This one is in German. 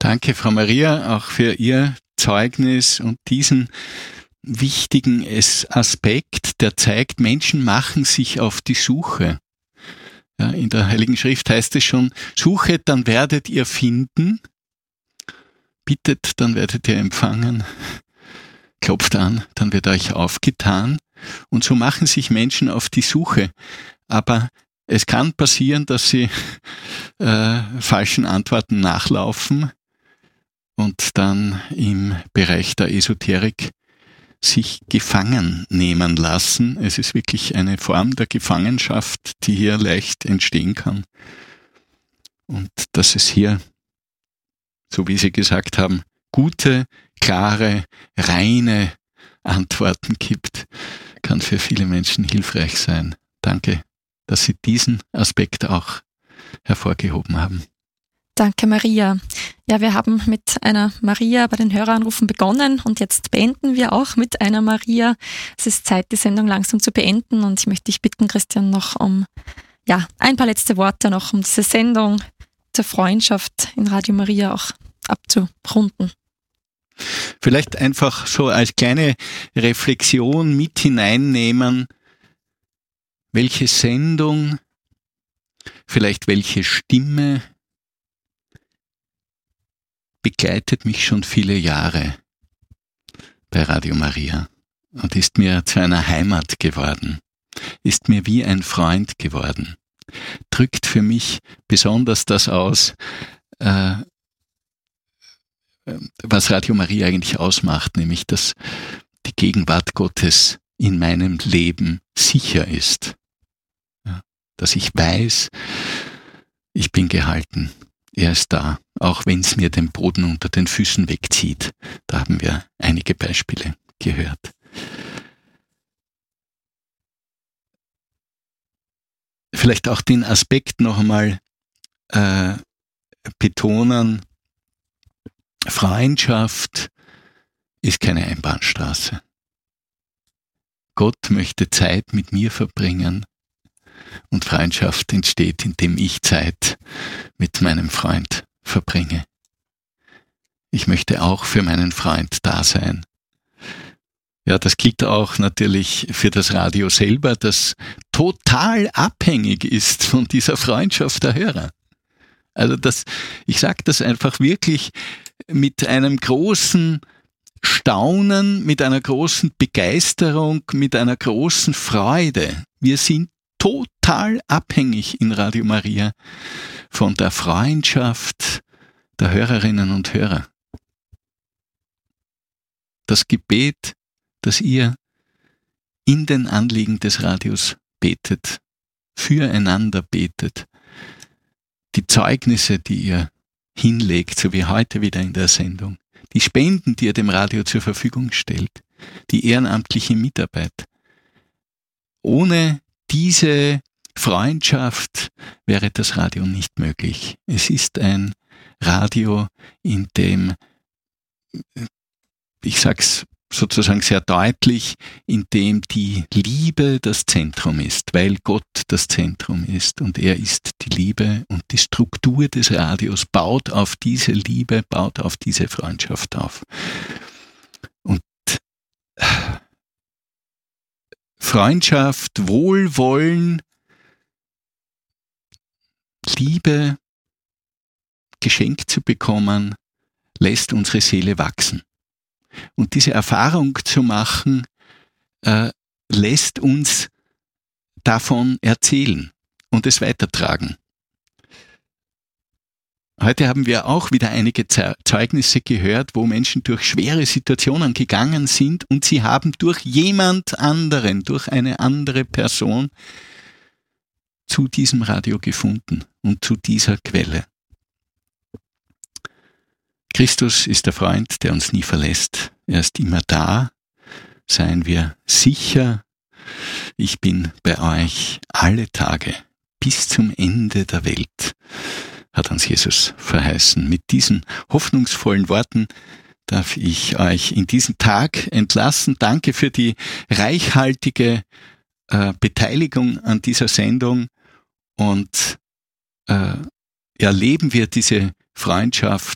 Danke, Frau Maria, auch für Ihr Zeugnis und diesen wichtigen Aspekt, der zeigt, Menschen machen sich auf die Suche. Ja, in der Heiligen Schrift heißt es schon, suchet, dann werdet ihr finden, bittet, dann werdet ihr empfangen, klopft an, dann wird euch aufgetan. Und so machen sich Menschen auf die Suche. Aber es kann passieren, dass sie falschen Antworten nachlaufen und dann im Bereich der Esoterik sich gefangen nehmen lassen. Es ist wirklich eine Form der Gefangenschaft, die hier leicht entstehen kann. Und dass es hier, so wie Sie gesagt haben, gute, klare, reine Antworten gibt, kann für viele Menschen hilfreich sein. Danke, dass Sie diesen Aspekt auch hervorgehoben haben. Danke, Maria. Ja, wir haben mit einer Maria bei den Höreranrufen begonnen und jetzt beenden wir auch mit einer Maria. Es ist Zeit, die Sendung langsam zu beenden und ich möchte dich bitten, Christian, noch um ein paar letzte Worte noch, um diese Sendung zur Freundschaft in Radio Maria auch abzurunden. Vielleicht einfach so als kleine Reflexion mit hineinnehmen, welche Sendung, vielleicht welche Stimme begleitet mich schon viele Jahre bei Radio Maria und ist mir zu einer Heimat geworden, ist mir wie ein Freund geworden, drückt für mich besonders das aus, was Radio Maria eigentlich ausmacht, nämlich dass die Gegenwart Gottes in meinem Leben sicher ist, ja, dass ich weiß, ich bin gehalten. Er ist da, auch wenn es mir den Boden unter den Füßen wegzieht. Da haben wir einige Beispiele gehört. Vielleicht auch den Aspekt noch einmal betonen, Freundschaft ist keine Einbahnstraße. Gott möchte Zeit mit mir verbringen. Und Freundschaft entsteht, indem ich Zeit mit meinem Freund verbringe. Ich möchte auch für meinen Freund da sein. Ja, das gilt auch natürlich für das Radio selber, das total abhängig ist von dieser Freundschaft der Hörer. Also ich sage das einfach wirklich mit einem großen Staunen, mit einer großen Begeisterung, mit einer großen Freude. Wir sind total abhängig in Radio Maria von der Freundschaft der Hörerinnen und Hörer. Das Gebet, das ihr in den Anliegen des Radios betet, füreinander betet, die Zeugnisse, die ihr hinlegt, so wie heute wieder in der Sendung, die Spenden, die ihr dem Radio zur Verfügung stellt, die ehrenamtliche Mitarbeit. Ohne diese Freundschaft wäre das Radio nicht möglich. Es ist ein Radio, in dem, ich sag's sozusagen sehr deutlich, in dem die Liebe das Zentrum ist, weil Gott das Zentrum ist und er ist die Liebe und die Struktur des Radios baut auf diese Liebe, baut auf diese Freundschaft auf. Und Freundschaft, Wohlwollen, Liebe geschenkt zu bekommen, lässt unsere Seele wachsen. Und diese Erfahrung zu machen, lässt uns davon erzählen und es weitertragen. Heute haben wir auch wieder einige Zeugnisse gehört, wo Menschen durch schwere Situationen gegangen sind und sie haben durch jemand anderen, durch eine andere Person zu diesem Radio gefunden und zu dieser Quelle. Christus ist der Freund, der uns nie verlässt. Er ist immer da. Seien wir sicher, ich bin bei euch alle Tage bis zum Ende der Welt, hat uns Jesus verheißen. Mit diesen hoffnungsvollen Worten darf ich euch in diesen Tag entlassen. Danke für die reichhaltige Beteiligung an dieser Sendung und erleben wir diese Freundschaft